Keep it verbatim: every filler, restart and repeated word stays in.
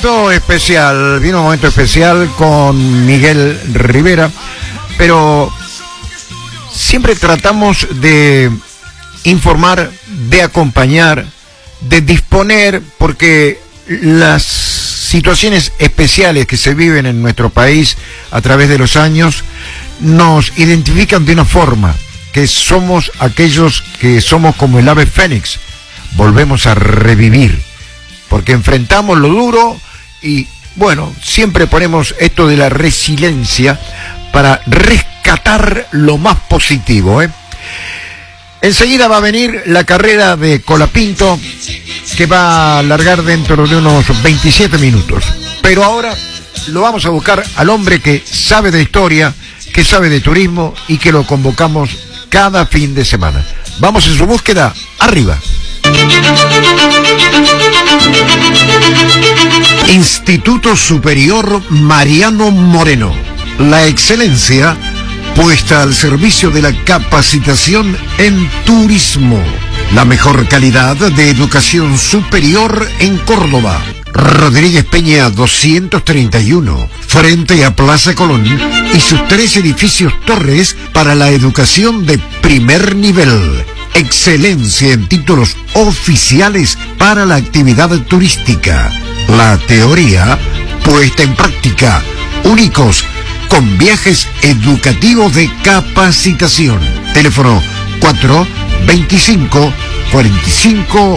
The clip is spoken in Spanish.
momento especial, viene un momento especial con Miguel Rivera, pero siempre tratamos de informar, de acompañar, de disponer, porque las situaciones especiales que se viven en nuestro país a través de los años nos identifican de una forma, que somos aquellos que somos como el ave fénix, volvemos a revivir, porque enfrentamos lo duro y, bueno, siempre ponemos esto de la resiliencia para rescatar lo más positivo, ¿eh? Enseguida va a venir la carrera de Colapinto, que va a largar dentro de unos veintisiete minutos. Pero ahora lo vamos a buscar al hombre que sabe de historia, que sabe de turismo y que lo convocamos cada fin de semana. Vamos en su búsqueda, arriba. Instituto Superior Mariano Moreno. La excelencia puesta al servicio de la capacitación en turismo. La mejor calidad de educación superior en Córdoba. Rodríguez Peña doscientos treinta y uno, frente a Plaza Colón, y sus tres edificios torres para la educación de primer nivel. Excelencia en títulos oficiales para la actividad turística. La teoría puesta en práctica. Únicos con viajes educativos de capacitación. Teléfono cuatro veinticinco cuarenta y cinco